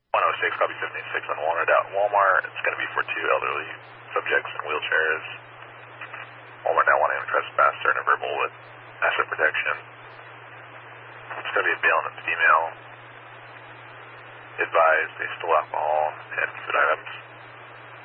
106, copy 76 on Walnut out Walmart. It's going to be for 2 elderly subjects in wheelchairs. Walmart now wanting to trespass certain verbal with asset protection. It's going to be a male and a female. Advised they stole alcohol and food items.